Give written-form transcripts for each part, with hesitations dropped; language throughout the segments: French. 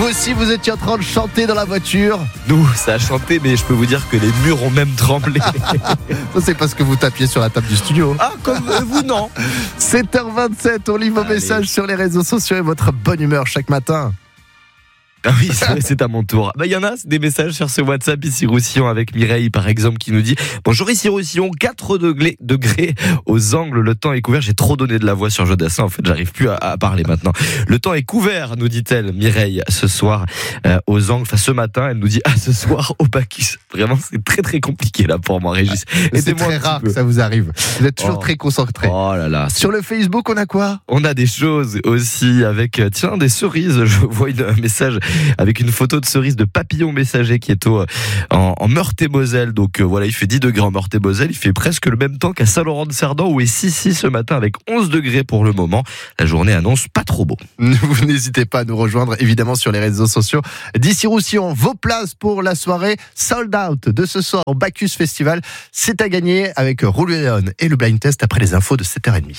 Vous aussi, vous étiez en train de chanter dans la voiture. Nous, ça a chanté, mais je peux vous dire que les murs ont même tremblé. Ça, c'est parce que vous tapiez sur la table du studio. Ah, comme vous, non. 7h27, on lit vos messages sur les réseaux sociaux et votre bonne humeur chaque matin. Ah oui, c'est à mon tour. Il y en a des messages sur ce WhatsApp ici Roussillon avec Mireille par exemple qui nous dit « Bonjour ici Roussillon, 4 degrés aux angles, le temps est couvert. » J'ai trop donné de la voix sur Jodassin, en fait j'arrive plus à parler maintenant. Le temps est couvert, nous dit-elle Mireille, ce soir aux angles, enfin ce matin elle nous dit « Ah ce soir au Bacchus ». Vraiment c'est très très compliqué là pour moi Régis. C'est très rare que ça vous arrive. Vous êtes toujours très concentré. Oh là là. Sur le Facebook on a quoi ? On a des choses aussi avec, tiens, des cerises. Je vois un message avec une photo de cerise de papillon messager qui est en Meurthe-et-Moselle. Donc voilà, il fait 10 degrés en Meurthe-et-Moselle. Il fait presque le même temps qu'à Saint-Laurent-de-Cerdan où est 6 ce matin avec 11 degrés pour le moment. La journée annonce pas trop beau. Vous n'hésitez pas à nous rejoindre évidemment sur les réseaux sociaux. D'ici Roussillon, vos places pour la soirée sold out de ce soir au Bacchus Festival. C'est à gagner avec Julio Leon et le blind test après les infos de 7h30.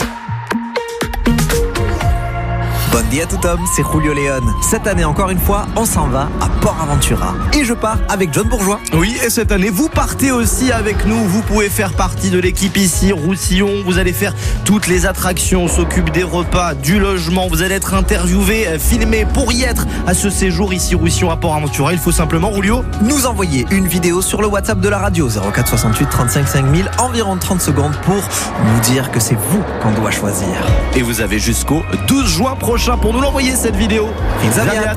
Bon dia tout homme, c'est Julio Leon. Cette année encore une fois, on s'en va à Port Aventura. Et je pars avec John Bourgeois. Oui, et cette année, vous partez aussi avec nous. Vous pouvez faire partie de l'équipe ici, Roussillon. Vous allez faire toutes les attractions, on s'occupe des repas, du logement. Vous allez être interviewé, filmé pour y être à ce séjour ici, Roussillon à Port Aventura. Il faut simplement, Julio, nous envoyer une vidéo sur le WhatsApp de la radio 04 68 35 5000, environ 30 secondes pour nous dire que c'est vous qu'on doit choisir. Et vous avez jusqu'au 12 juin prochain pour nous l'envoyer cette vidéo. Xavier.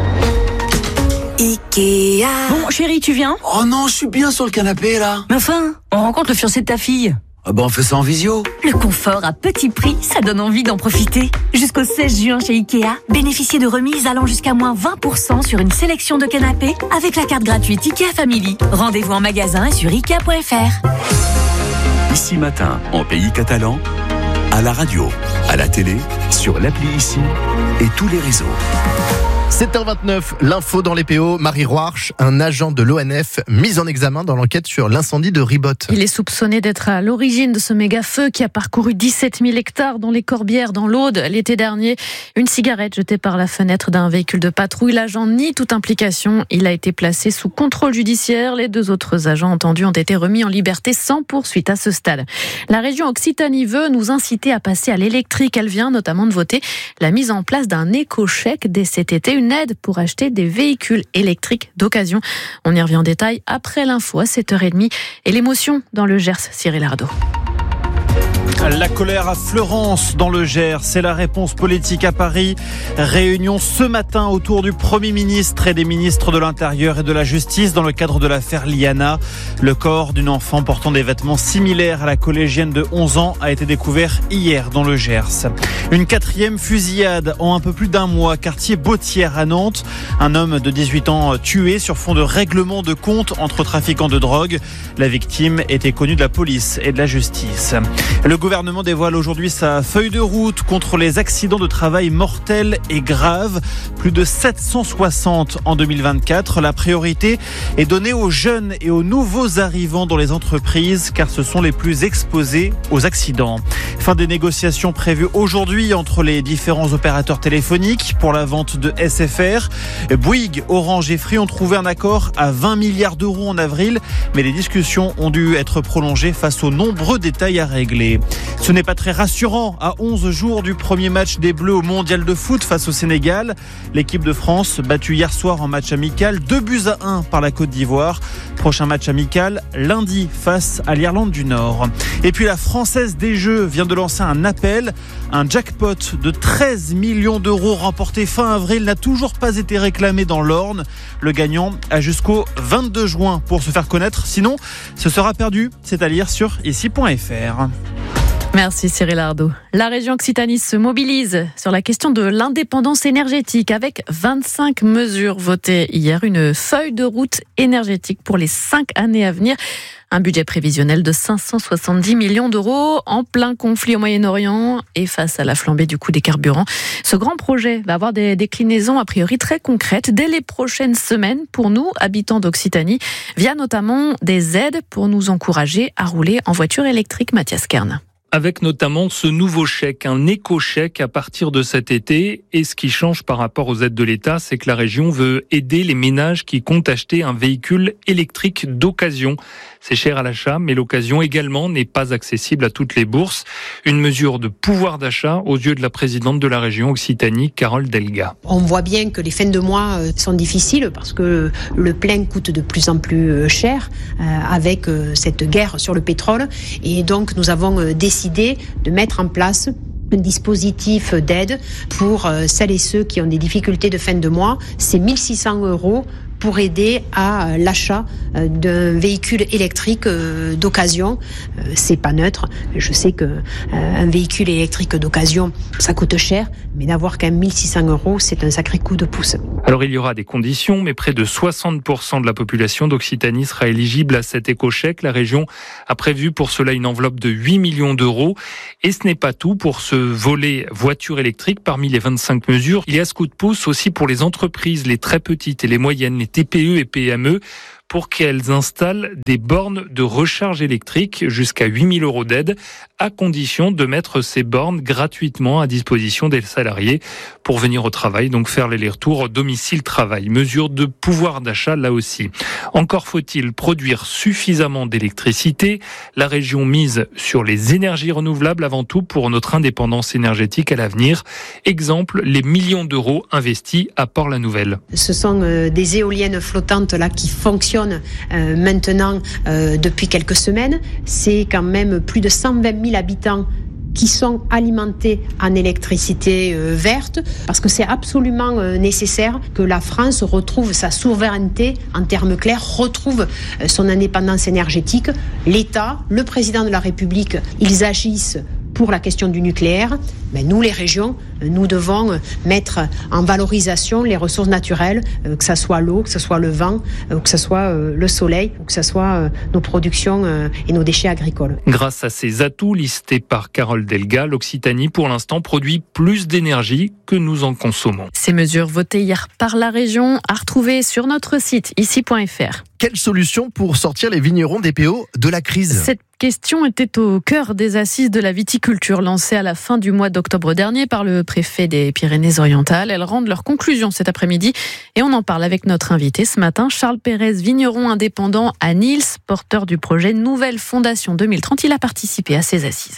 Ikea. Bon, chérie, tu viens ? Oh non, je suis bien sur le canapé là. Mais enfin, on rencontre le fiancé de ta fille. Ah bah on fait ça en visio. Le confort à petit prix, ça donne envie d'en profiter. Jusqu'au 16 juin chez Ikea, bénéficiez de remises allant jusqu'à moins 20% sur une sélection de canapés avec la carte gratuite Ikea Family. Rendez-vous en magasin et sur Ikea.fr. Ici Matin, en pays catalan, à la radio, à la télé, sur l'appli Ici et tous les réseaux. 7h29, l'info dans les PO. Marie Roarch, un agent de l'ONF mis en examen dans l'enquête sur l'incendie de Ribot. Il est soupçonné d'être à l'origine de ce méga-feu qui a parcouru 17 000 hectares dans les Corbières, dans l'Aude, l'été dernier. Une cigarette jetée par la fenêtre d'un véhicule de patrouille. L'agent nie toute implication. Il a été placé sous contrôle judiciaire. Les 2 autres agents entendus ont été remis en liberté sans poursuite à ce stade. La région Occitanie veut nous inciter à passer à l'électrique. Elle vient notamment de voter la mise en place d'un éco-chèque dès cet été. Une aide pour acheter des véhicules électriques d'occasion. On y revient en détail après l'info à 7h30 et l'émotion dans le Gers, Cyril Ardo. La colère à Fleurance dans le Gers, c'est la réponse politique à Paris. Réunion ce matin autour du Premier ministre et des ministres de l'Intérieur et de la Justice dans le cadre de l'affaire Liana. Le corps d'une enfant portant des vêtements similaires à la collégienne de 11 ans a été découvert hier dans le Gers. Une 4e fusillade en un peu plus d'un mois, quartier Bautière à Nantes. Un homme de 18 ans tué sur fond de règlement de compte entre trafiquants de drogue. La victime était connue de la police et de la justice. Le gouvernement dévoile aujourd'hui sa feuille de route contre les accidents de travail mortels et graves. Plus de 760 en 2024. La priorité est donnée aux jeunes et aux nouveaux arrivants dans les entreprises car ce sont les plus exposés aux accidents. Fin des négociations prévues aujourd'hui entre les différents opérateurs téléphoniques pour la vente de SFR. Bouygues, Orange et Free ont trouvé un accord à 20 milliards d'euros en avril, mais les discussions ont dû être prolongées face aux nombreux détails à régler. Ce n'est pas très rassurant à 11 jours du premier match des Bleus au Mondial de foot face au Sénégal. L'équipe de France battue hier soir en match amical 2-1 par la Côte d'Ivoire. Prochain match amical lundi face à l'Irlande du Nord. Et puis la Française des Jeux vient de lancer un appel. Un jackpot de 13 millions d'euros remporté fin avril n'a toujours pas été réclamé dans l'Orne. Le gagnant a jusqu'au 22 juin pour se faire connaître. Sinon, ce sera perdu. C'est à lire sur ici.fr. Merci Cyril Ardo. La région Occitanie se mobilise sur la question de l'indépendance énergétique avec 25 mesures votées hier. Une feuille de route énergétique pour les 5 années à venir. Un budget prévisionnel de 570 millions d'euros en plein conflit au Moyen-Orient et face à la flambée du coût des carburants. Ce grand projet va avoir des déclinaisons a priori très concrètes dès les prochaines semaines pour nous, habitants d'Occitanie, via notamment des aides pour nous encourager à rouler en voiture électrique. Mathias Kern. avec notamment ce nouveau chèque, un éco-chèque à partir de cet été. Et ce qui change par rapport aux aides de l'État, c'est que la région veut aider les ménages qui comptent acheter un véhicule électrique d'occasion. C'est cher à l'achat, mais l'occasion également n'est pas accessible à toutes les bourses. Une mesure de pouvoir d'achat aux yeux de la présidente de la région Occitanie, Carole Delga. On voit bien que les fins de mois sont difficiles parce que le plein coûte de plus en plus cher avec cette guerre sur le pétrole. Et donc nous avons décidé de mettre en place un dispositif d'aide pour celles et ceux qui ont des difficultés de fin de mois. C'est 1 600 € pour aider à l'achat d'un véhicule électrique d'occasion. C'est pas neutre. Je sais que un véhicule électrique d'occasion, ça coûte cher, mais d'avoir quand même 1 600 €, c'est un sacré coup de pouce. Alors il y aura des conditions, mais près de 60% de la population d'Occitanie sera éligible à cet éco-chèque. La région a prévu pour cela une enveloppe de 8 millions d'euros. Et ce n'est pas tout pour ce volet voiture électrique. Parmi les 25 mesures, il y a ce coup de pouce aussi pour les entreprises, les très petites et les moyennes, les TPE et PME, pour qu'elles installent des bornes de recharge électrique jusqu'à 8 000 € d'aide, à condition de mettre ces bornes gratuitement à disposition des salariés pour venir au travail, donc faire l'aller-retour domicile-travail. Mesure de pouvoir d'achat là aussi. Encore faut-il produire suffisamment d'électricité. La région mise sur les énergies renouvelables avant tout pour notre indépendance énergétique à l'avenir. Exemple, les millions d'euros investis à Port-la-Nouvelle. Ce sont des éoliennes flottantes là qui fonctionnent maintenant depuis quelques semaines. C'est quand même plus de 120 000 habitants qui sont alimentés en électricité verte, parce que c'est absolument nécessaire que la France retrouve sa souveraineté, en termes clairs, retrouve son indépendance énergétique. L'État, le président de la République, ils agissent pour la question du nucléaire. Mais nous, les régions, nous devons mettre en valorisation les ressources naturelles, que ce soit l'eau, que ce soit le vent, que ce soit le soleil, ou que ce soit nos productions et nos déchets agricoles. Grâce à ces atouts listés par Carole Delga, l'Occitanie, pour l'instant, produit plus d'énergie que nous en consommons. Ces mesures votées hier par la région à retrouver sur notre site ici.fr. Quelle solution pour sortir les vignerons des PO de la crise ? Cette question était au cœur des assises de la viticulture lancées à la fin du mois d'octobre dernier par le préfet des Pyrénées-Orientales. Elles rendent leurs conclusions cet après-midi et on en parle avec notre invité ce matin, Charles Pérez, vigneron indépendant à Nils, porteur du projet Nouvelle Fondation 2030. Il a participé à ces assises.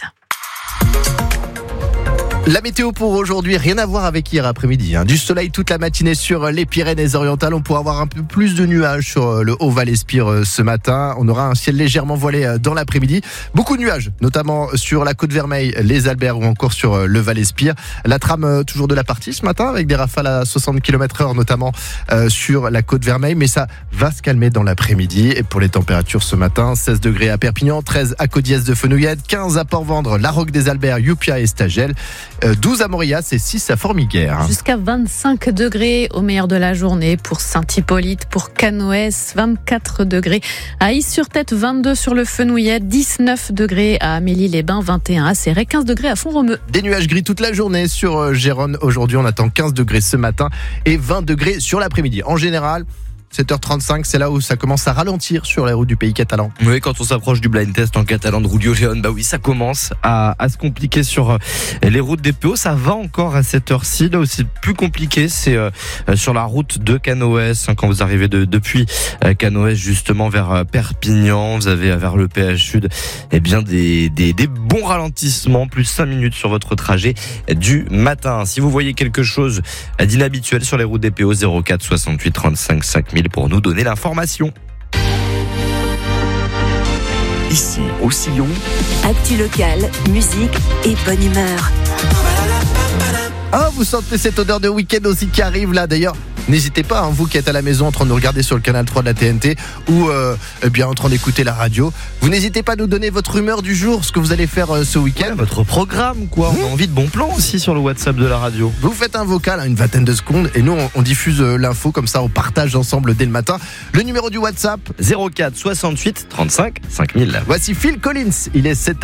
La météo pour aujourd'hui, rien à voir avec hier après-midi. Du soleil toute la matinée sur les Pyrénées-Orientales. On pourra avoir un peu plus de nuages sur le Haut-Val-Espire ce matin. On aura un ciel légèrement voilé dans l'après-midi. Beaucoup de nuages, notamment sur la Côte-Vermeille, les Alberts ou encore sur le Val-Espire. La trame toujours de la partie ce matin avec des rafales à 60 km/h notamment sur la Côte-Vermeille. Mais ça va se calmer dans l'après-midi. Et pour les températures ce matin, 16 degrés à Perpignan, 13 à Caudiès de Fenouillette, 15 à Port-Vendre, La Roque des Alberts, Youpia et Stagel. 12 à Mauriac et 6 à Formiguère. Jusqu'à 25 degrés au meilleur de la journée pour Saint-Hippolyte, pour Canoës, 24 degrés à Is-sur-Tête, 22 sur le Fenouillet, 19 degrés à Amélie-les-Bains, 21 à Céret, 15 degrés à Font-Romeu. Des nuages gris toute la journée sur Gérone. Aujourd'hui, on attend 15 degrés ce matin et 20 degrés sur l'après-midi. En général, 7h35, c'est là où ça commence à ralentir sur les routes du pays catalan. Oui, quand on s'approche du blind test en catalan de Rulio Léon, bah oui, ça commence à se compliquer sur les routes des PO. Ça va encore à cette heure-ci. Là où c'est plus compliqué, c'est sur la route de Canoës. Quand vous arrivez depuis Canoës justement vers Perpignan, vous avez vers le péage sud, eh bien des bons ralentissements, plus 5 minutes sur votre trajet du matin. Si vous voyez quelque chose d'inhabituel sur les routes des PO, 04 68 35 5000 pour nous donner l'information. Ici, au Sillon, Actu local, musique et bonne humeur. Ah, vous sentez cette odeur de week-end aussi qui arrive là d'ailleurs. N'hésitez pas, vous qui êtes à la maison en train de nous regarder sur le canal 3 de la TNT ou bien en train d'écouter la radio. Vous n'hésitez pas à nous donner votre humeur du jour, ce que vous allez faire ce week-end. Ouais, votre programme, quoi. On a envie de bons plans aussi sur le WhatsApp de la radio. Vous faites un vocal, une vingtaine de secondes, et nous, on diffuse l'info, comme ça, on partage ensemble dès le matin. Le numéro du WhatsApp, 04 68 35 5000. Voici Phil Collins, il est 7h.